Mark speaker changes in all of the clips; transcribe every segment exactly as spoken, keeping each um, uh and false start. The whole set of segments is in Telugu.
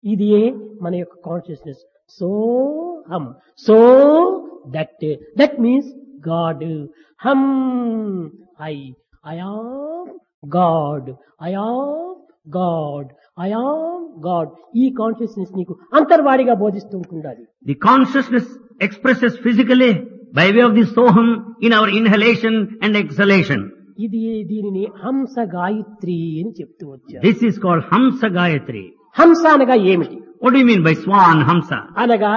Speaker 1: ఇదే మన యొక్క consciousness. So hum, so that, that means God. Hum I, I am God, I am God, I am God. ఈ కాన్షియస్నెస్ నీకు అంతర్వాడిగా బోధిస్తూ ఉంటుండాలి.
Speaker 2: The consciousness expresses physically by way of the soham in our inhalation and exhalation.
Speaker 1: ఇది దీనిని హంస గాయత్రి అని చెప్తూ వచ్చారు.
Speaker 2: This is called Hamsa Gayatri.
Speaker 1: హంస అనగా ఏమిటి?
Speaker 2: What do you mean by Swan Hamsa?
Speaker 1: అనగా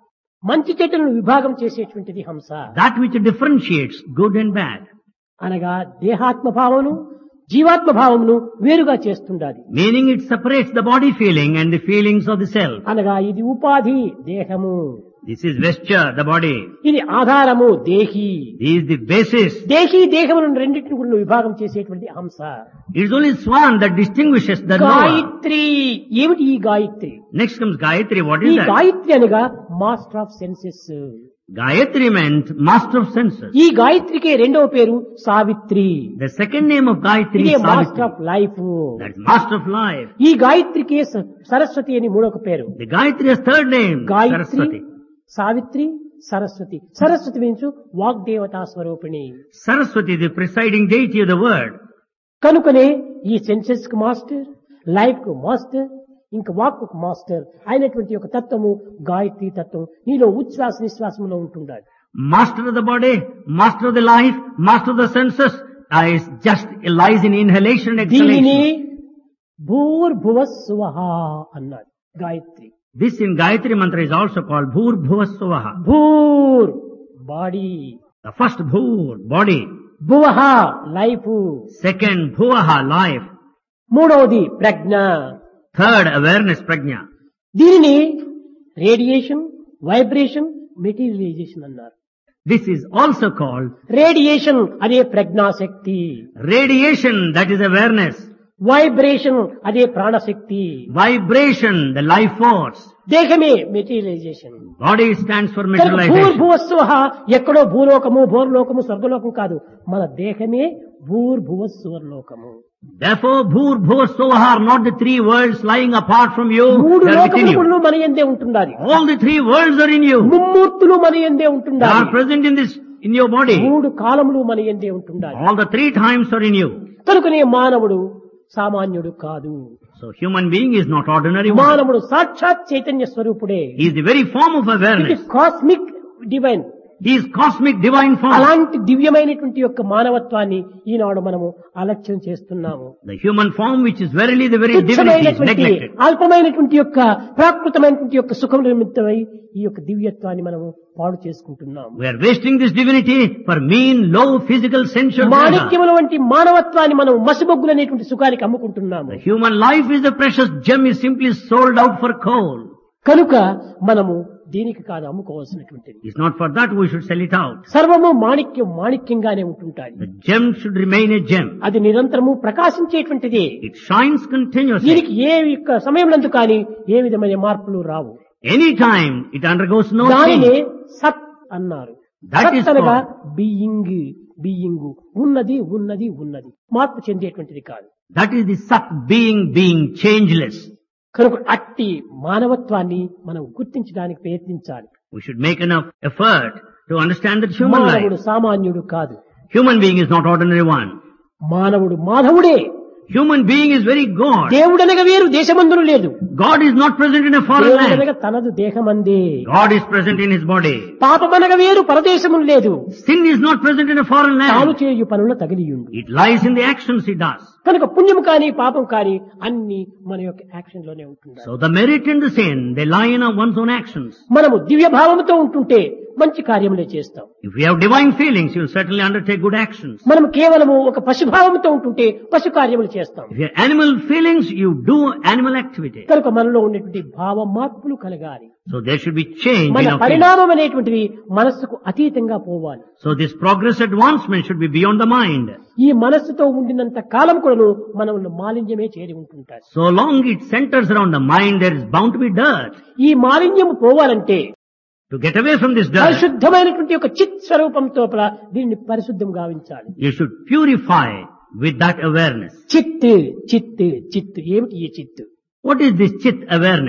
Speaker 1: మంచి చెట్టులను విభాగం చేసేటువంటిది హంస.
Speaker 2: That which differentiates good and bad.
Speaker 1: అనగా దేహాత్మ భావమును జీవాత్మ భావమును వేరుగా చేస్తుండాలి.
Speaker 2: Meaning it separates the body feeling and the feelings of the self.
Speaker 1: అనగా ఇది ఉపాధి దేహము,
Speaker 2: This is vesture, the body.
Speaker 1: ఇది ఆధారము దేహి.
Speaker 2: This is the basis.
Speaker 1: దేహి దేహములను రెండింటిని కూడా విభాగం చేసేటువంటి హంస.
Speaker 2: It is only Swan that distinguishes the knower.
Speaker 1: Gayatri ఏమిటి? ఈ Gayatri,
Speaker 2: Next comes Gayatri. What
Speaker 1: ఈ
Speaker 2: is that?
Speaker 1: గాయత్రి అనగా master of senses.
Speaker 2: Gayatri meant master of senses.
Speaker 1: ఈ గాయత్రికి రెండవ పేరు Savitri.
Speaker 2: The second name of Gayatri
Speaker 1: ఇదే
Speaker 2: is
Speaker 1: master
Speaker 2: Savitri.
Speaker 1: Of life.
Speaker 2: That is master of life.
Speaker 1: ఈ గాయత్రికి స- సరస్వతి అని మూడొక పేరు.
Speaker 2: The Gayatri has third name,
Speaker 1: Gayatri,
Speaker 2: Saraswati.
Speaker 1: Savitri, Saraswati. Saraswati means వాగ్దేవతా స్వరూపిణి.
Speaker 2: Saraswati, the presiding deity of the word.
Speaker 1: కనుకనే ఈ సెన్సెస్ కు మాస్టర్, లైఫ్ కు మాస్టర్, ఇంకా వాక్ కు మాస్టర్ అయినటువంటి ఒక తత్వము గాయత్రి తత్వం నీలో ఉచ్ఛ్వాస నిశ్వాసంలో ఉంటుండాలి.
Speaker 2: Master of the body, master of the life, master of the senses, uh, is just lies in inhalation and
Speaker 1: దీనిని
Speaker 2: exhalation.
Speaker 1: భూర్భువ స్వహ అన్నాడు Gayatri.
Speaker 2: This in Gayatri mantra is also called Bhur Bhuvasvaha.
Speaker 1: భూర్ body,
Speaker 2: The first Bhur, body.
Speaker 1: భువహ life,
Speaker 2: Second Bhuvaha, life.
Speaker 1: మూడవది ప్రజ్ఞ.
Speaker 2: Third, awareness, prajna.
Speaker 1: దీనిని రేడియేషన్, వైబ్రేషన్, మెటీరియలైజేషన్ అన్నారు.
Speaker 2: This is also called
Speaker 1: radiation అదే ప్రజ్ఞాశక్తి,
Speaker 2: radiation, that is awareness.
Speaker 1: Vibration అదే ప్రాణశక్తి,
Speaker 2: Vibration, the life force.
Speaker 1: దేహమే materialisation.
Speaker 2: Body stands for
Speaker 1: భూర్
Speaker 2: materialization.
Speaker 1: భువస్సువ ఎక్కడో భూలోకము, భూర్లోకము, స్వర్గలోకము కాదు, మన దేహమే భూర్ భువస్సువర్లోకము.
Speaker 2: Therefore, Bhur Bhuvasvaha are not the three worlds lying apart from you,
Speaker 1: మూడు
Speaker 2: they are within you.
Speaker 1: లోకములు మన యందే ఉంటుండాలి.
Speaker 2: All the three worlds are in you.
Speaker 1: ముమ్మూర్తులు మన యందే
Speaker 2: They
Speaker 1: ఉంటుండాలి.
Speaker 2: are present in this, in your body.
Speaker 1: మూడు కాలములు మన యందే ఉంటుండాలి.
Speaker 2: All the three times are in you.
Speaker 1: కనుకనే మానవుడు సామాన్యుడు కాదు.
Speaker 2: So human being is not ordinary one.
Speaker 1: మానవుడు సాక్షాత్ చైతన్య స్వరూపుడే.
Speaker 2: He is the very form of
Speaker 1: ఇది
Speaker 2: awareness.
Speaker 1: Cosmic divine.
Speaker 2: He is cosmic divine form.
Speaker 1: అలాంటి దివ్యమైనటువంటి యొక్క మానవత్వాన్ని ఈనాడు మనము అలక్ష్యం చేస్తున్నాము.
Speaker 2: The human form which is verily the very divinity is
Speaker 1: తుచ్చమైనటువంటి
Speaker 2: neglected.
Speaker 1: అల్పమైనటువంటి యొక్క ప్రాకృతమైనటువంటి యొక్క సుఖం నిమిత్తమై ఈ యొక్క దివ్యత్వాన్ని మనము పాడు చేసుకుంటున్నాము.
Speaker 2: We are wasting this divinity for mean, low, physical, sensual pleasure.
Speaker 1: మాణిక్యముల వంటి మానవత్వాన్ని మనం మసిబొగ్గులు అనేటువంటి సుఖానికి అమ్ముకుంటున్నాము.
Speaker 2: The human life is a precious gem is simply sold out for coal.
Speaker 1: కనుక మనము దీనికి కాదు అమ్ముకోవాల్సినటువంటిది.
Speaker 2: It's not for that we should sell it out.
Speaker 1: సర్వము మాణిక్యం మాణిక్యంగానే ఉంటుంటాయి.
Speaker 2: The gem should remain a gem.
Speaker 1: అది నిరంతరము ప్రకాశించేటువంటిది.
Speaker 2: It shines continuously.
Speaker 1: దీనికి ఏ యొక్క సమయంలో కానీ ఏ విధమైన మార్పులు రావు.
Speaker 2: Anytime it undergoes no
Speaker 1: దానినే
Speaker 2: change.
Speaker 1: సత్ అన్నారు.
Speaker 2: That
Speaker 1: సత్
Speaker 2: is
Speaker 1: అనగా
Speaker 2: called-
Speaker 1: బీయింగ్, బీయింగ్ ఉన్నది ఉన్నది ఉన్నది మార్పు చెందేటువంటిది కాదు.
Speaker 2: That is the Sat being, being changeless.
Speaker 1: కనుక అట్టి మానవత్వాన్ని మనం గుర్తించడానికి ప్రయత్నించాలి.
Speaker 2: We should make enough effort to understand that human
Speaker 1: మానవుడు
Speaker 2: life,
Speaker 1: సామాన్యుడు కాదు.
Speaker 2: human being is not ordinary one.
Speaker 1: మానవుడు మాధవుడే.
Speaker 2: Human being is very God.
Speaker 1: దేవుడనగా వేరు దేశమందును లేదు.
Speaker 2: God is not present in a foreign land.
Speaker 1: దేవుడనగా తనదు దేహమందే.
Speaker 2: God is present in his body.
Speaker 1: పాపమనగా వేరు పరదేశమును లేదు.
Speaker 2: Sin is not present in a foreign
Speaker 1: తాను
Speaker 2: land.
Speaker 1: చేయు పనుల తగిలియుండు.
Speaker 2: It lies in the actions he does.
Speaker 1: కనుక పుణ్యం కానీ పాపం కానీ అన్ని మన యొక్క యాక్షన్ లోనే ఉంటున్నాయి.
Speaker 2: So the merit and the sin, they lie in one's own actions.
Speaker 1: మనము దివ్య భావంతో ఉంటుంటే మంచి కార్యములే చేస్తాం.
Speaker 2: If we have divine feelings, you will certainly undertake good actions.
Speaker 1: మనం కేవలము ఒక పశుభావంతో ఉంటుంటే పశు కార్యములు చేస్తాం.
Speaker 2: If you have animal feelings, you do animal activity.
Speaker 1: కనుక మనలో ఉన్నటువంటి భావ మార్పులు కలగాలి.
Speaker 2: So there should be change in
Speaker 1: మన
Speaker 2: our feelings.
Speaker 1: పరిణామం అనేటువంటివి మనస్సుకు అతీతంగా పోవాలి.
Speaker 2: So this progress advancement should be beyond the mind.
Speaker 1: ఈ మనస్సుతో ఉండినంత కాలం కూడాను మనల్ని మాలిన్యమే చేరి ఉంటుంటారు.
Speaker 2: So long it centers around the mind, there is bound to be dirt.
Speaker 1: ఈ మాలిన్యం పోవాలంటే
Speaker 2: To get away from this dirt,
Speaker 1: పరిశుద్ధమైనటువంటి ఒక చిత్ స్వరూపంతో దీన్ని పరిశుద్ధం గావించాలి.
Speaker 2: you should purify with that awareness.
Speaker 1: చిత్ చిత్ చిత్ ఏమిటి ఈ చిత్?
Speaker 2: What is this chit awareness?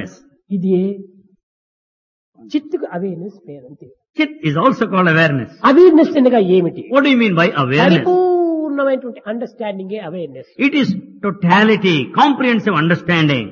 Speaker 1: ఇది చిత్తుకు అవేర్నెస్ పేరు అంతే.
Speaker 2: Chit is also called awareness.
Speaker 1: Awareness అనగా ఏమిటి?
Speaker 2: What do you mean by awareness?
Speaker 1: పరిపూర్ణమైనటువంటి understanding awareness.
Speaker 2: It is totality, comprehensive understanding.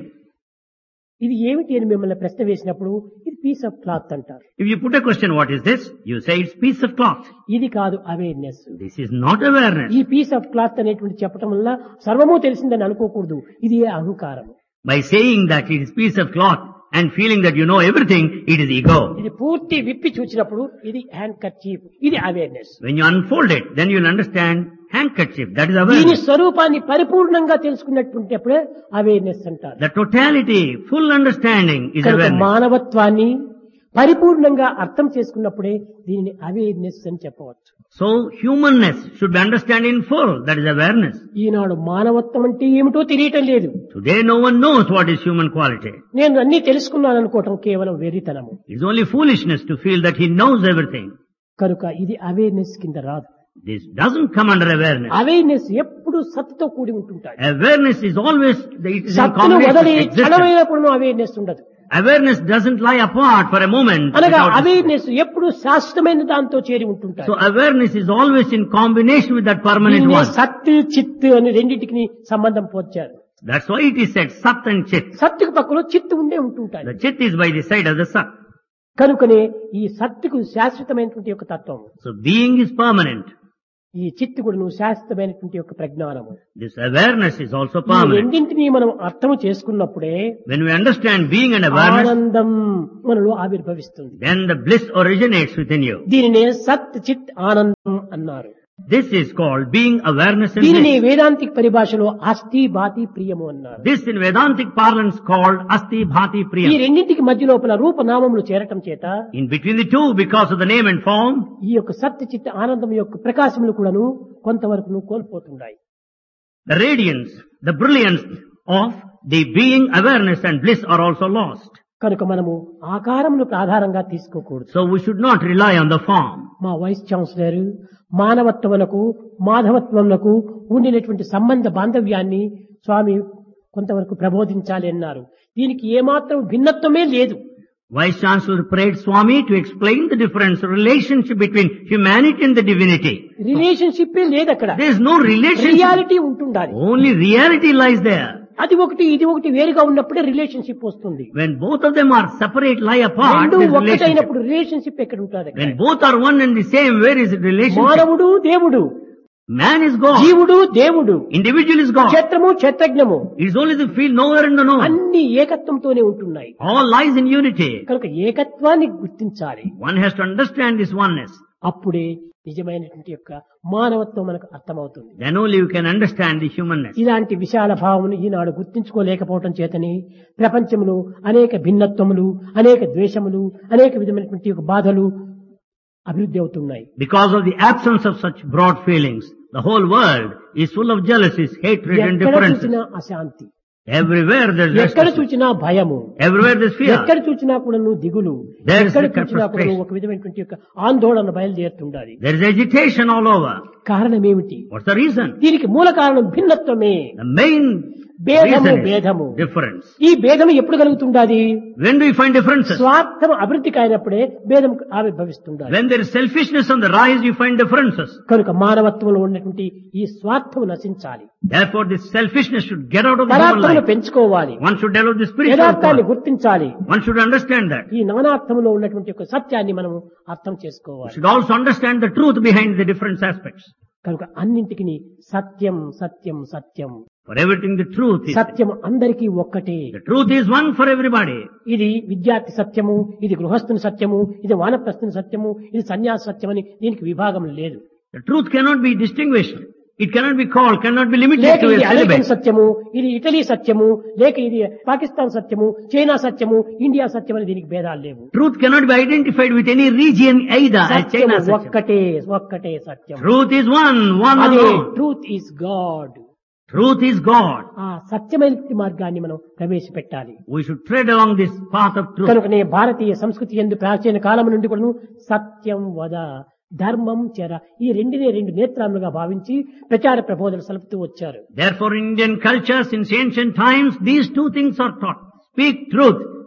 Speaker 1: ఇది ఏమిటి అని మిమ్మల్ని ప్రశ్న వేసినప్పుడు ఇది పీస్ ఆఫ్ క్లాత్ అంటారు.
Speaker 2: If you put a question, what is this? You say it's piece of cloth.
Speaker 1: ఇది కాదు awareness.
Speaker 2: This is not awareness.
Speaker 1: ఈ పీస్ ఆఫ్ క్లాత్ అనేటువంటి చెప్పడం వల్ల సర్వము తెలిసిందని అనుకోకూడదు. ఇది అహంకారం.
Speaker 2: By saying that it is piece of cloth and feeling that you know everything, it is ego.
Speaker 1: ఇది పూర్తి విప్పి చూసినప్పుడు ఇది హ్యాండ్ కర్చీఫ్, ఇది awareness.
Speaker 2: When you unfold it, then you will understand handkerchief. That is
Speaker 1: దీని
Speaker 2: awareness.
Speaker 1: స్వరూపాన్ని పరిపూర్ణంగా తెలుసుకున్నటువంటిప్పుడే అవేర్నెస్ అంటారు.
Speaker 2: The totality, full understanding is
Speaker 1: కనుక
Speaker 2: awareness.
Speaker 1: మానవత్వాన్ని పరిపూర్ణంగా అర్థం చేసుకున్నప్పుడే దీనిని అవేర్నెస్ అని చెప్పవచ్చు.
Speaker 2: So humanness should be understood in full. That is awareness.
Speaker 1: ఈనాడు మానవత్వం అంటే ఏమిటో తెలియటం లేదు.
Speaker 2: Today no one knows what is human quality.
Speaker 1: నేను అన్ని తెలుసుకున్నాను అనుకోవటం కేవలం వెర్రితనము.
Speaker 2: It's only foolishness to feel that he knows everything.
Speaker 1: కనుక ఇది అవేర్నెస్ కింద రాదు.
Speaker 2: This doesn't come under awareness.
Speaker 1: Awareness ఎప్పుడు సత్తుతో కూడి ఉంటుంటాయి.
Speaker 2: Awareness is always, it is in
Speaker 1: సత్తును
Speaker 2: combination
Speaker 1: వదలి
Speaker 2: with existence.
Speaker 1: క్షణమైనప్పుడు అవేర్నెస్ ఉండదు.
Speaker 2: Awareness doesn't lie apart for a moment.
Speaker 1: అనగా
Speaker 2: without-
Speaker 1: అవేర్నెస్ ఎప్పుడు శాశ్వతమైన దాంతో చేరి ఉంటుంటాయి.
Speaker 2: So awareness is always in combination with that permanent
Speaker 1: దీనినే
Speaker 2: one.
Speaker 1: సత్తు చిత్తు అని రెండింటికి సంబంధం పోర్చారు.
Speaker 2: That's why it is said Sat and Chit.
Speaker 1: సత్తుకు పక్కలో చిత్తు ఉండే ఉంటుంటాయి.
Speaker 2: The Chit is by the side of the Sat.
Speaker 1: కనుకనే ఈ సత్తుకు శాశ్వతమైనటువంటి యొక్క తత్వం,
Speaker 2: So being is permanent.
Speaker 1: ఈ చిత్తు కూడా నువ్వు శాశ్వతమైనటువంటి యొక్క ప్రజ్ఞానము.
Speaker 2: This awareness is also
Speaker 1: ఈ
Speaker 2: permanent.
Speaker 1: రెండింటినీ మనం అర్థం చేసుకున్నప్పుడే
Speaker 2: When we understand being and awareness,
Speaker 1: ఆనందం మనలో ఆవిర్భవిస్తుంది.
Speaker 2: then the bliss originates within you.
Speaker 1: దీనినే సత్ చిత్ ఆనందం అన్నారు.
Speaker 2: This is called being awareness and
Speaker 1: దీనిని
Speaker 2: bliss.
Speaker 1: వేదాంతిక పరిభాషలో అస్థి బాతి ప్రియము అన్నారు.
Speaker 2: This in Vedantic parlance called Asti Bhati
Speaker 1: ఈ
Speaker 2: Priyam.
Speaker 1: రెండింటికి మధ్య లోపల రూపనామములు చేరటం చేత
Speaker 2: In between the two, because of the name and form,
Speaker 1: ఈ యొక్క సత్ చిత్ ఆనందం యొక్క ప్రకాశములు కూడాను కొంతవరకు కోల్పోతున్నాయి.
Speaker 2: the radiance, the brilliance of the being awareness and bliss are also lost.
Speaker 1: కనుక మనము ఆకారములకు ఆధారంగా తీసుకోకూడదు.
Speaker 2: So we should not rely on the form.
Speaker 1: మా వైస్ ఛాన్సలర్ మానవత్వమునకు మాధవత్వమునకు ఉండినటువంటి సంబంధ బాంధవ్యాన్ని స్వామి కొంతవరకు ప్రబోధించాలి అన్నారు. దీనికి ఏమాత్రం భిన్నత్వమే లేదు.
Speaker 2: Vice Chancellor prayed Swami to explain the difference, relationship between humanity and the divinity.
Speaker 1: Relationship లేదు అక్కడ.
Speaker 2: There is no relationship.
Speaker 1: Reality ఉంటుండాలి.
Speaker 2: Only reality lies there.
Speaker 1: అది ఒకటి ఇది ఒకటి వేరుగా ఉన్నప్పుడే రిలేషన్షిప్ వస్తుంది.
Speaker 2: When both of them are separate, lie apart,
Speaker 1: రెండు
Speaker 2: there is relationship.
Speaker 1: ఒక్కటైనప్పుడు రిలేషన్షిప్ ఎక్కడ ఉంటుంది?
Speaker 2: When both are one and the same, where is the relationship?
Speaker 1: మానవుడు దేవుడు,
Speaker 2: Man is God.
Speaker 1: జీవుడు దేవుడు,
Speaker 2: Individual is God.
Speaker 1: క్షేత్రము క్షేత్రజ్ఞము
Speaker 2: It is only the field knower and the known.
Speaker 1: అన్ని ఏకత్వంతోనే ఉంటున్నాయి.
Speaker 2: All lies in unity.
Speaker 1: కనుక ఏకత్వాన్ని గుర్తించాలి.
Speaker 2: One has to understand this oneness.
Speaker 1: అప్పుడే నిజమైనటువంటి యొక్క మానవత్వం మనకు అర్థమవుతుంది.
Speaker 2: Then only you can understand the humanness.
Speaker 1: ఇలాంటి విశాల భావమును ఈనాడు గుర్తించుకోలేకపోవటం చేతని ప్రపంచంలో అనేక భిన్నత్వములు, అనేక ద్వేషములు, అనేక విధమైనటువంటి యొక్క బాధలు అభివృద్ధి అవుతున్నాయి.
Speaker 2: Because of the absence of such broad feelings, the whole world is full of jealousies, hatred and
Speaker 1: ఎక్కడ
Speaker 2: differences.
Speaker 1: చూసినా అశాంతి,
Speaker 2: Everywhere there is
Speaker 1: ఎక్కడ
Speaker 2: restlessness.
Speaker 1: చూసినా భయము,
Speaker 2: Everywhere there is fear.
Speaker 1: ఎక్కడ చూసినా కూడా దిగులు,
Speaker 2: There is
Speaker 1: ఎక్కడ
Speaker 2: the
Speaker 1: చూసినా కూడా
Speaker 2: frustration.
Speaker 1: ఒక విధమైనటువంటి యొక్క ఆందోళన బయలుదేరుతుండాలి.
Speaker 2: There is agitation all over.
Speaker 1: కారణం ఏమిటి?
Speaker 2: What's the reason?
Speaker 1: దీనికి మూల కారణం భిన్నత్వమే.
Speaker 2: The main
Speaker 1: భేదము
Speaker 2: reason
Speaker 1: భేదము.
Speaker 2: is difference.
Speaker 1: ఈ భేదం ఎప్పుడు కలుగుతుండాది?
Speaker 2: When do we find differences?
Speaker 1: స్వార్థం అభివృద్ధికి అయినప్పుడే భేదం ఆవిర్భవిస్తుండాలి.
Speaker 2: When there is selfishness on the rise, you find differences.
Speaker 1: కనుక మానవత్వంలో ఉన్నటువంటి ఈ స్వార్థం నశించాలి.
Speaker 2: Therefore, this selfishness should get out of the human
Speaker 1: పదార్థమును
Speaker 2: life.
Speaker 1: పెంచుకోవాలి.
Speaker 2: One should develop the spiritual
Speaker 1: యథార్థాన్ని
Speaker 2: power.
Speaker 1: గుర్తించాలి.
Speaker 2: One should understand that.
Speaker 1: ఈ నానార్థములో ఉన్నటువంటి ఒక సత్యాన్ని మనం అర్థం
Speaker 2: We
Speaker 1: చేసుకోవాలి.
Speaker 2: should also understand the truth behind the different aspects.
Speaker 1: కనుక అన్నింటికి సత్యం సత్యం సత్యం.
Speaker 2: For everything the truth is.
Speaker 1: సత్యం అందరికీ ఒక్కటే.
Speaker 2: The truth is one for everybody.
Speaker 1: ఇది విద్యార్థి సత్యము, ఇది గృహస్థుని సత్యము, ఇది వానప్రస్థుని సత్యము, ఇది సన్యాస సత్యమని దీనికి విభాగం లేదు.
Speaker 2: The truth cannot be distinguished. It cannot be called, cannot be limited
Speaker 1: లేక
Speaker 2: to a
Speaker 1: ఇది అమెరికన్
Speaker 2: syllabus.
Speaker 1: సత్యము, ఇది ఇటలీ సత్యము, లేక ఇది పాకిస్తాన్ సత్యము, చైనా సత్యము, ఇండియా సత్యం అని దీనికి భేదాలు లేవు.
Speaker 2: Truth cannot be identified with any region either as
Speaker 1: సత్యము
Speaker 2: China Satyam.
Speaker 1: ఒక్కటే ఒక్కటే సత్యం.
Speaker 2: Truth is one, one
Speaker 1: అదే
Speaker 2: alone.
Speaker 1: Truth is God.
Speaker 2: Truth is God.
Speaker 1: ఆ సత్యమైన మార్గాన్ని మనం ప్రవేశపెట్టాలి.
Speaker 2: We should tread along this path of truth.
Speaker 1: కనుకనే భారతీయ సంస్కృతి యందు ప్రాచీన కాలం నుండి కూడా సత్యం వద, ధర్మం చెర, ఈ రెండినే రెండు నేత్రాలుగా భావించి ప్రచార ప్రబోధనలు సలుపుతూ వచ్చారు.
Speaker 2: Therefore, in Indian culture, since ancient times, these two things are taught. Speak truth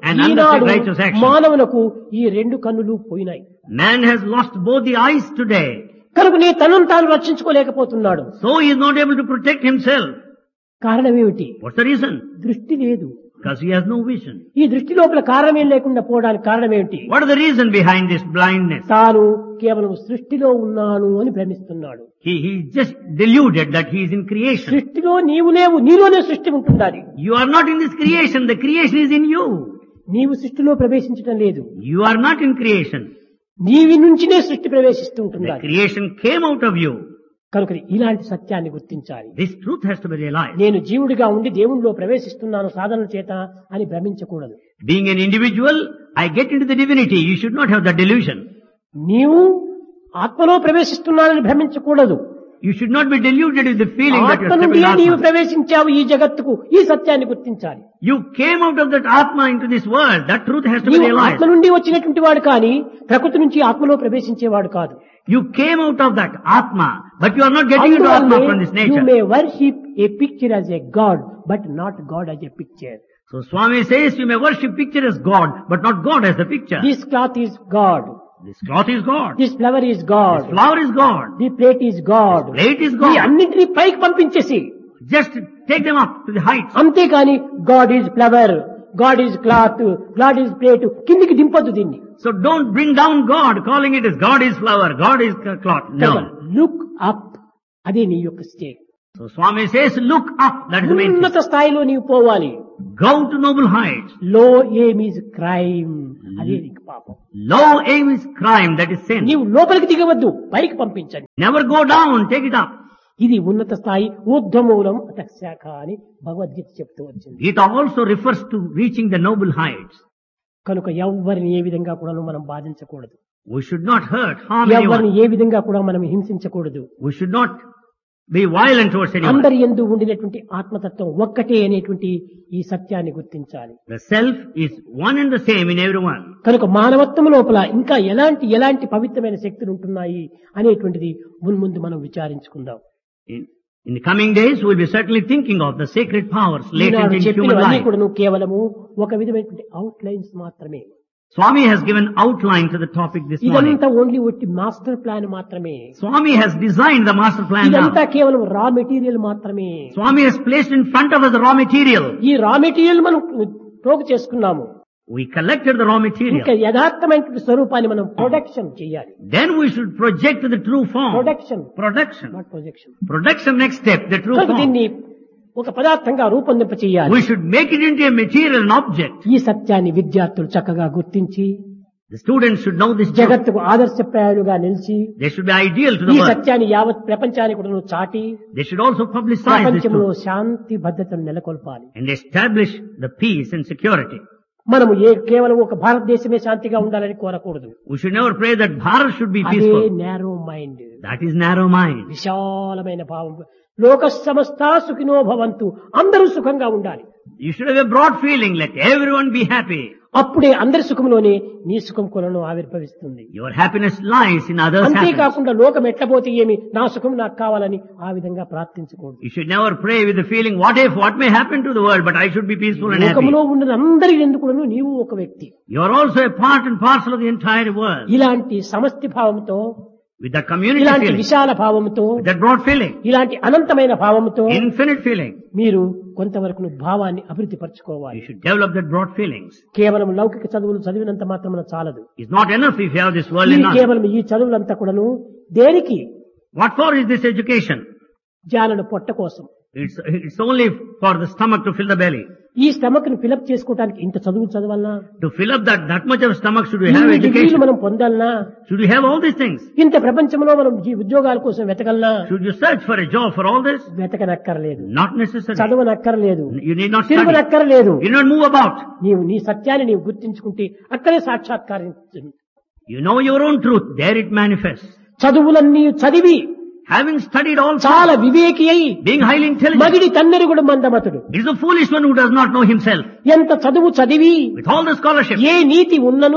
Speaker 2: and
Speaker 1: Eenadu
Speaker 2: undertake righteous action.
Speaker 1: మానవులకు ఈ రెండు కన్నులు పోయినాయి.
Speaker 2: Man has lost both the eyes today.
Speaker 1: కనుక నీ తనను తాను రక్షించుకోలేకపోతున్నాడు.
Speaker 2: So he is not able to protect himself.
Speaker 1: కారణం ఏమిటి?
Speaker 2: What's the reason?
Speaker 1: దృష్టి లేదు.
Speaker 2: Because he has no vision.
Speaker 1: ఈ దృష్టి లోపల కారణమేం లేకుండా పోవడానికి కారణం ఏమిటి?
Speaker 2: What is the reason behind this blindness?
Speaker 1: తాను కేవలం సృష్టిలో ఉన్నాను అని భ్రమిస్తున్నాడు.
Speaker 2: He, he just deluded that he is in creation.
Speaker 1: సృష్టిలో నీవు లేవు, నీలోనే సృష్టి ఉంటుండాలి.
Speaker 2: You are not in this creation. The creation is in you.
Speaker 1: నీవు సృష్టిలో ప్రవేశించడం లేదు.
Speaker 2: You are not in creation.
Speaker 1: నీవి నుంచినే సృష్టి ప్రవేశిస్తూ
Speaker 2: The
Speaker 1: ఉంటుండాలి.
Speaker 2: creation came out of you.
Speaker 1: కనుక ఇలాంటి సత్యాన్ని గుర్తించాలి.
Speaker 2: This truth has to be realized.
Speaker 1: నేను జీవుడిగా ఉండి దేవునిలో ప్రవేశిస్తున్నాను సాధనల చేత అని భ్రమించకూడదు.
Speaker 2: Being an individual, I get into the divinity. You should not have that delusion.
Speaker 1: నీవు ఆత్మలో ప్రవేశిస్తున్నానని భ్రమించకూడదు.
Speaker 2: You should not be deluded with the feeling that you
Speaker 1: ఆత్మ
Speaker 2: are
Speaker 1: నుండి
Speaker 2: stepping
Speaker 1: నీవు
Speaker 2: Atma.
Speaker 1: ప్రవేశించావు ఈ జగత్తుకు, ఈ సత్యాన్ని గుర్తించాలి.
Speaker 2: You came out of that Atma into this world. That truth has to be
Speaker 1: నీవు
Speaker 2: realized.
Speaker 1: ఆత్మ నుండి వచ్చినటువంటి వాడు కానీ ప్రకృతి నుంచి ఆత్మలో ప్రవేశించేవాడు కాదు.
Speaker 2: You came out of that Atma, but you are not getting into Atma from this
Speaker 1: you
Speaker 2: nature.
Speaker 1: May worship A picture as a God but not God as a picture.
Speaker 2: So Swami says you may worship picture as God, but not God as the picture.
Speaker 1: This cloth is God,
Speaker 2: This cloth is God.
Speaker 1: This flower is God,
Speaker 2: This flower is God.
Speaker 1: The plate is God.
Speaker 2: This plate is
Speaker 1: ఈ
Speaker 2: God.
Speaker 1: అన్నింటినీ పైకి పంపించేసి
Speaker 2: Just take them up to the heights.
Speaker 1: అంతేకాని God is flower, God is cloth, God is plate కిందికి దింపొద్దు దీన్ని.
Speaker 2: So don't bring down God, calling it as God is flower, God is cloth. No.
Speaker 1: Look up, అదే నీ యొక్క state.
Speaker 2: So Swami says, look up. That is the main thing.
Speaker 1: ఉన్నత స్థాయిలో నీవు పోవాలి.
Speaker 2: Go to noble heights.
Speaker 1: లో ఎయిమ్ ఈజ్ క్రైమ్, అదే నీకు పాపం.
Speaker 2: Low aim is crime. That is sin.
Speaker 1: నీవు లోపలికి దిగవద్దు, పైకి పంపించండి.
Speaker 2: Never go down. Take it up.
Speaker 1: ఇది ఉన్నత స్థాయి, ఊర్ధ్వమూలం అతశాఖ అని భగవద్గీత చెప్తూ వచ్చింది.
Speaker 2: It also refers to reaching the noble heights.
Speaker 1: కనుక ఎవ్వరిని ఏ విధంగా కూడా మనం బాధించకూడదు.
Speaker 2: We should not hurt, harm
Speaker 1: ఎవరిని
Speaker 2: anyone.
Speaker 1: ఏ విధంగా కూడా మనం హింసించకూడదు.
Speaker 2: We should not be violent towards anyone.
Speaker 1: అందరి యందు ఉండినటువంటి ఆత్మతత్వం ఒక్కటే అనేటువంటి ఈ సత్యాన్ని గుర్తించాలి.
Speaker 2: The self is one and the same in everyone.
Speaker 1: కనుక మానవత్వం లోపల ఇంకా ఎలాంటి ఎలాంటి పవిత్రమైన శక్తులు ఉంటున్నాయి అనేటువంటిది మున్ముందు మనం విచారించుకుందాం.
Speaker 2: In, in the coming days, we'll be certainly thinking of the sacred powers latent
Speaker 1: Eenadu
Speaker 2: in human
Speaker 1: చెప్పినవన్నీ
Speaker 2: life.
Speaker 1: కూడా కేవలము ఒక విధమైనటువంటి అవుట్ లైన్స్ మాత్రమే.
Speaker 2: Swami has given outline to the topic this morning.
Speaker 1: ఇదంతా ఓన్లీ ఒట్టి మాస్టర్ ప్లాన్ మాత్రమే.
Speaker 2: Swami has designed the master plan
Speaker 1: ఇదంతా
Speaker 2: now.
Speaker 1: కేవలం రా మెటీరియల్ మాత్రమే.
Speaker 2: Swami has placed in front of us the raw material.
Speaker 1: ఈ రా మెటీరియల్ మనం పోగు చేసుకున్నాము.
Speaker 2: We collected the raw
Speaker 1: ఇంకా
Speaker 2: material.
Speaker 1: యథార్థమైనటువంటి స్వరూపాన్ని మనం ప్రొడక్షన్ చేయాలి.
Speaker 2: Then we should project the true form.
Speaker 1: Production,
Speaker 2: Production.
Speaker 1: Not projection.
Speaker 2: Production next step, the true
Speaker 1: కనుక
Speaker 2: form.
Speaker 1: దీన్ని ఒక పదార్థంగా రూపొందింప చేయాలి.
Speaker 2: We should make it into a material, an object.
Speaker 1: ఈ సత్యాన్ని విద్యార్థులు చక్కగా గుర్తించి
Speaker 2: The students should know this truth.
Speaker 1: జగత్తుకు ఆదర్శప్రాయాలుగా నిలిచి
Speaker 2: They should be ideal to the
Speaker 1: ఈ
Speaker 2: world.
Speaker 1: సత్యాన్ని యావత్ ప్రపంచానికి కూడా చాటి
Speaker 2: They should also publicize this
Speaker 1: ప్రపంచంలో
Speaker 2: truth
Speaker 1: శాంతి భద్రతను నెలకొల్పాలి.
Speaker 2: and establish the peace and security.
Speaker 1: మనము ఏ కేవలం ఒక భారతదేశమే శాంతిగా ఉండాలని కోరకూడదు.
Speaker 2: We should never pray that Bharat should be
Speaker 1: అదే
Speaker 2: peaceful.
Speaker 1: Narrow mind,
Speaker 2: That is narrow mind.
Speaker 1: విశాలమైన భావం. లోక సమస్తా సుఖినో భవంతు, అందరూ సుఖంగా ఉండాలి.
Speaker 2: You should have a broad feeling, let everyone be happy.
Speaker 1: అప్పుడే అందరి సుఖంలోనే నీ సుఖం కొలను ఆవిర్భవిస్తుంది.
Speaker 2: Your happiness lies in others' happiness.
Speaker 1: అంతేకాకుండా లోకం ఎట్లపోతే ఏమి, నా సుఖం నాకు కావాలని ఆ విధంగా ప్రార్థించకూడదు.
Speaker 2: You should never pray with the feeling, what if, what may happen to the world, but I should be peaceful and happy.
Speaker 1: లోకంలో ఉన్న అందరి ఎందుకు నీవు ఒక వ్యక్తి.
Speaker 2: You are also a part and parcel of the entire world.
Speaker 1: ఇలాంటి సమష్టి భావంతో,
Speaker 2: With that community
Speaker 1: ఇలాంటి
Speaker 2: feeling,
Speaker 1: విశాల భావంతో,
Speaker 2: with that broad feeling,
Speaker 1: ఇలాంటి అనంతమైన భావంతో
Speaker 2: infinite feeling,
Speaker 1: మీరు కొంతవరకు భావాన్ని అభివృద్ధి పరచుకోవాలి.
Speaker 2: you should develop that broad feelings.
Speaker 1: కేవలం లౌకిక చదువులు చదివినంత మాత్రమే చాలదు.
Speaker 2: It's not enough if you have this worldly
Speaker 1: ఇది
Speaker 2: knowledge.
Speaker 1: కేవలం ఈ చదువులంతా కూడాను దేనికి?
Speaker 2: What for is this education?
Speaker 1: జానను పొట్ట కోసం.
Speaker 2: It's, it's only for the stomach to fill the belly.
Speaker 1: ఈ స్టమక్ ను ఫిలప్ చేసుకోవడానికి ఇంత చదువు చదవాలనా?
Speaker 2: To fill up that, that much of stomach should we have
Speaker 1: ఇన్ని డిగ్రీలు
Speaker 2: education?
Speaker 1: మనం పొందాలనా?
Speaker 2: Should we have all these things?
Speaker 1: ఇంత ప్రపంచంలో మనం ఈ ఉద్యోగాల కోసం వెతకలనా?
Speaker 2: Should you search for a job for all this?
Speaker 1: వెతకనక్కర్లేదు.
Speaker 2: Not necessary.
Speaker 1: చదవనక్కర్లేదు.
Speaker 2: You need not study.
Speaker 1: తిరుగునక్కర్లేదు.
Speaker 2: You need not move about.
Speaker 1: నీవు నీ సత్యాన్ని నీవు గుర్తించుకుంటే అక్కడే సాక్షాత్కారం.
Speaker 2: You know your own truth. There it manifests.
Speaker 1: చదువులన్నీ చదివి
Speaker 2: Having studied all
Speaker 1: చాలా
Speaker 2: things,
Speaker 1: వివేకి అయి
Speaker 2: being highly intelligent,
Speaker 1: మగిడి తన్నెరుగుడు మందమతుడు.
Speaker 2: it is the foolish one who does not know himself.
Speaker 1: ఎంత చదువు చదివి
Speaker 2: With all the scholarship,
Speaker 1: ఏ నీతి ఉన్నను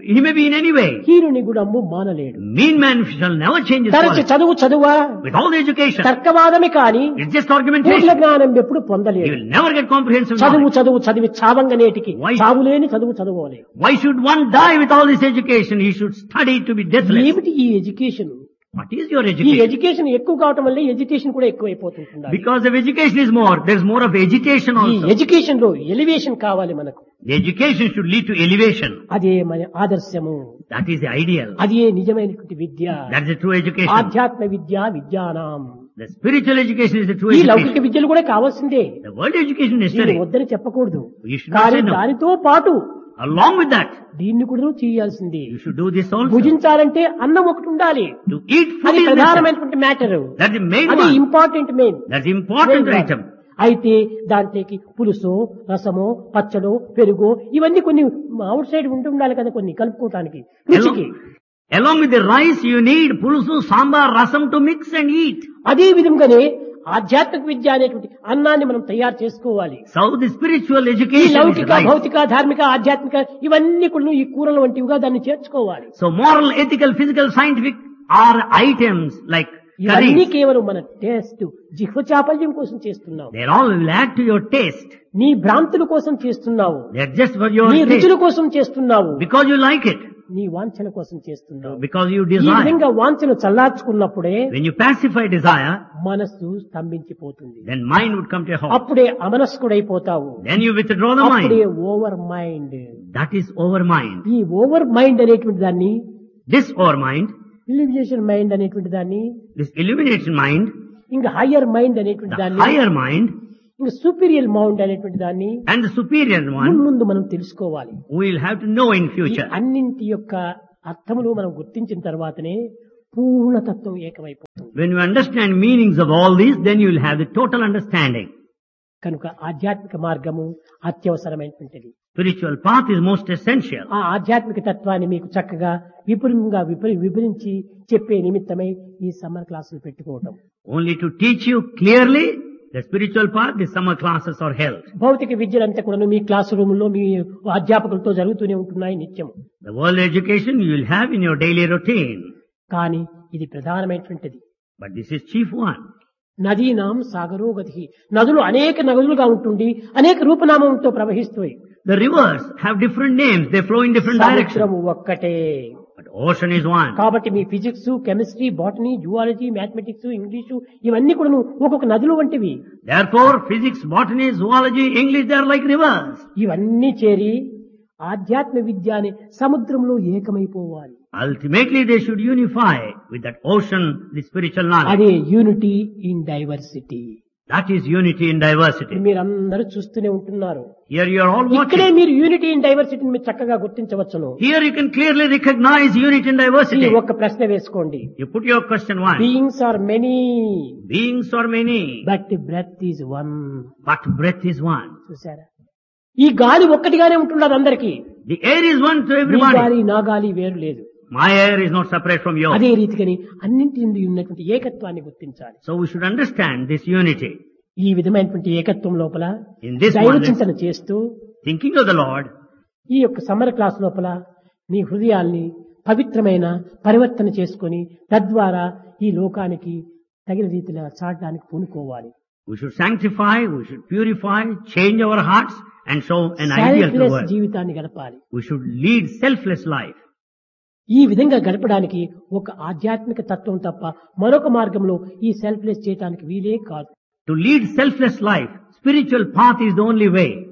Speaker 2: he may be in any way.
Speaker 1: హీనుని గుణము మానలేడు.
Speaker 2: Mean man shall never change his
Speaker 1: తరచి
Speaker 2: quality.
Speaker 1: చదువు చదువా,
Speaker 2: With all the education,
Speaker 1: తర్కవాదమే కాని
Speaker 2: it's just
Speaker 1: పూర్ణ
Speaker 2: argumentation.
Speaker 1: జ్ఞానం ఎప్పుడు
Speaker 2: He
Speaker 1: పొందలేడు.
Speaker 2: will never get comprehensive
Speaker 1: చదువు
Speaker 2: knowledge.
Speaker 1: చదువు చదివి చావంగనేటికి
Speaker 2: Why?
Speaker 1: చావులేని చదువు చదువుకోలే.
Speaker 2: Why should one die with all this education? He should study to be deathless.
Speaker 1: ఏమిటి ఈ ఎడ్యుకేషన్?
Speaker 2: What is your
Speaker 1: ఈ
Speaker 2: education?
Speaker 1: ఎడ్యుకేషన్ ఎక్కువ కావటం వల్ల ఎడ్యుకేషన్ కూడా ఎక్కువైపోతుంటుంది.
Speaker 2: Because if education is more, there's more of agitation
Speaker 1: ఈ
Speaker 2: also.
Speaker 1: ఎడ్యుకేషన్ లో ఎలివేషన్ కావాలి మనకు.
Speaker 2: The education should lead to elevation.
Speaker 1: అదే మన ఆదర్శము,
Speaker 2: That is the ideal.
Speaker 1: అదే నిజమైనటువంటి విద్య.
Speaker 2: That's the true education.
Speaker 1: ఆధ్యాత్మ Vidya విద్యానాం.
Speaker 2: The spiritual education is the true
Speaker 1: ఈ లౌకిక
Speaker 2: education.
Speaker 1: విద్యలు కూడా కావాల్సిందే,
Speaker 2: The world education is
Speaker 1: దీన్ని
Speaker 2: necessary.
Speaker 1: వద్దని చెప్పకూడదు.
Speaker 2: You should not
Speaker 1: కానీ
Speaker 2: say no.
Speaker 1: దానితో పాటు
Speaker 2: Along with that,
Speaker 1: దీన్ని కూడా చేయాల్సిందే.
Speaker 2: you should do this also.
Speaker 1: భుజించాలంటే అన్నం ఒకటి ఉండాలి.
Speaker 2: To eat food
Speaker 1: అది
Speaker 2: is necessary.
Speaker 1: ప్రధానమైనటువంటి మ్యాటర్.
Speaker 2: That's the main
Speaker 1: అది
Speaker 2: one.
Speaker 1: Important main.
Speaker 2: That's the important item.
Speaker 1: అయితే దాంట్లోకి పులుసో రసమో పచ్చడో పెరుగో ఇవన్నీ కొన్ని అవుట్ సైడ్ ఉంటూ ఉండాలి కదా, కొన్ని కలుపుకోవటానికి రుచికి.
Speaker 2: Along, along with the rice, you need pulusu, sambar, rasam to mix and eat.
Speaker 1: అదే విధంగానే ఆధ్యాత్మిక విద్య అనేటువంటి అన్నాన్ని మనం తయారు చేసుకోవాలి.
Speaker 2: So the spiritual
Speaker 1: ఈ
Speaker 2: education is
Speaker 1: లౌకిక
Speaker 2: right.
Speaker 1: భౌతిక ధార్మిక ఆధ్యాత్మిక ఇవన్నీ కూడా ఈ కూరల వంటివిగా దాన్ని చేర్చుకోవాలి.
Speaker 2: So moral, ethical, physical, scientific are items like
Speaker 1: ఇవన్నీ
Speaker 2: curries.
Speaker 1: కేవలం మన టేస్ట్ జిహ్వ చాపల్యం కోసం చేస్తున్నావు.
Speaker 2: They all will add to your taste.
Speaker 1: నీ భ్రాంతుల కోసం చేస్తున్నావు.
Speaker 2: They're just for your
Speaker 1: నీ
Speaker 2: taste.
Speaker 1: రుచుల కోసం చేస్తున్నావు.
Speaker 2: Because you like it.
Speaker 1: నీ వాంఛల కోసం చేస్తున్నావు.
Speaker 2: Because you
Speaker 1: ఈ
Speaker 2: desire.
Speaker 1: విధంగా వాంఛను చల్లార్చుకున్నప్పుడే
Speaker 2: When you pacify desire,
Speaker 1: మనస్సు స్తంభించిపోతుంది.
Speaker 2: then mind would come to a halt.
Speaker 1: అప్పుడే అమనస్కుడైపోతావు.
Speaker 2: Then you withdraw the
Speaker 1: అప్పుడే
Speaker 2: mind.
Speaker 1: Over mind.
Speaker 2: That is over mind.
Speaker 1: ఈ ఓవర్ మైండ్ అనేటువంటి దాన్ని,
Speaker 2: This over mind,
Speaker 1: illumination mind అనేటువంటి దాన్ని,
Speaker 2: this illumination mind,
Speaker 1: ఇంకా హయ్యర్ మైండ్ అనేటువంటి
Speaker 2: the
Speaker 1: దాన్ని,
Speaker 2: higher mind,
Speaker 1: ఇంకా సూపీరియర్ మైండ్ అనేటువంటి దాన్ని
Speaker 2: and the superior
Speaker 1: ముందు
Speaker 2: one,
Speaker 1: ముందు మనం తెలుసుకోవాలి.
Speaker 2: we'll have to know in
Speaker 1: ఈ
Speaker 2: future.
Speaker 1: అన్నింటి యొక్క అర్థములు మనం గుర్తించిన తర్వాతనే పూర్ణతత్వం ఏకమైపోతుంది.
Speaker 2: When you understand meanings of all these, then you will have the total understanding.
Speaker 1: కనుక ఆధ్యాత్మిక మార్గము అత్యవసరమైనటువంటిది.
Speaker 2: Spiritual path is most essential.
Speaker 1: ఆ ఆధ్యాత్మిక తత్వాన్ని మీకు చక్కగా విపులంగా విపరి వివరించి చెప్పే నిమిత్తమై ఈ సమ్మర్ క్లాసులు పెట్టుకోవటం.
Speaker 2: Only to teach you clearly the spiritual path, the summer classes are held.
Speaker 1: భౌతిక విద్యలంతా కూడా మీ క్లాస్ రూమ్ లో మీ అధ్యాపకులతో జరుగుతూనే ఉంటున్నాయి నిత్యం.
Speaker 2: The world education you will have in your daily routine.
Speaker 1: కానీ ఇది ప్రధానమైనటువంటిది.
Speaker 2: But this is chief one.
Speaker 1: నదీనాం సాగరో గతి. నదులు అనేక నదులుగా ఉంటుండి అనేక రూపనామంతో ప్రవహిస్తాయి.
Speaker 2: The rivers have different names. They flow in different directions.
Speaker 1: సముద్రము ఒక్కటే.
Speaker 2: But ocean is one.
Speaker 1: కాబట్టి మీ physics, chemistry, botany, zoology, mathematics, English ఇవన్నీ కూడా ఒక్కొక్క నదులు వంటివి.
Speaker 2: Therefore, physics, botany, zoology, English, they are like rivers.
Speaker 1: ఇవన్నీ చేరి ఆధ్యాత్మ విద్య అనే సముద్రంలో ఏకమైపోవాలి.
Speaker 2: Ultimately, they should unify with that ocean, the spiritual knowledge.
Speaker 1: అదే unity in diversity.
Speaker 2: That is unity in diversity.
Speaker 1: మీరందరూ చూస్తూనే ఉంటున్నారు.
Speaker 2: Here you are all
Speaker 1: ఇక్కడే
Speaker 2: watching.
Speaker 1: మీరు యూనిటీ ఇన్ డైవర్సిటీని మీరు చక్కగా గుర్తించవచ్చును.
Speaker 2: Here you can clearly recognize unity in
Speaker 1: ఈ
Speaker 2: diversity.
Speaker 1: ఒక్క ప్రశ్న వేసుకోండి.
Speaker 2: You put your question one.
Speaker 1: Beings are many
Speaker 2: Beings are many,
Speaker 1: but breath is one.
Speaker 2: but breath is one.
Speaker 1: చూసారా? ఈ గాలి ఒక్కటిగానే ఉంటున్నది అందరికీ.
Speaker 2: The air is one to
Speaker 1: me
Speaker 2: everybody.
Speaker 1: గాలి నా గాలి వేరు లేదు.
Speaker 2: My air is not separate from yours.
Speaker 1: అదే రీతిగాని అన్నింటి యందు ఉన్నటువంటి ఏకత్వాన్ని గుర్తించాలి.
Speaker 2: So we should understand this unity.
Speaker 1: ఈ విధమైనటువంటి ఏకత్వం లోపల
Speaker 2: In this
Speaker 1: దైవ
Speaker 2: oneness,
Speaker 1: చింతన చేస్తూ
Speaker 2: thinking of the Lord,
Speaker 1: ఈ యొక్క సమ్మర్ క్లాస్ లోపల మీ హృదయాల్ని పవిత్రమైన పరివర్తన చేసుకొని తద్వారా ఈ లోకానికి తగిన రీతిలో చాటడానికి పూనుకోవాలి.
Speaker 2: we should sanctify, we should purify, change our hearts and show an ideal to the
Speaker 1: selfless
Speaker 2: world.
Speaker 1: జీవితాన్ని గడపాలి.
Speaker 2: We should lead selfless life.
Speaker 1: ఈ విధంగా గడపడానికి ఒక ఆధ్యాత్మిక తత్వం తప్ప మరొక మార్గంలో ఈ సెల్ఫ్లెస్ చేయడానికి వీలే కాదు.
Speaker 2: To lead selfless life, spiritual path is the only way.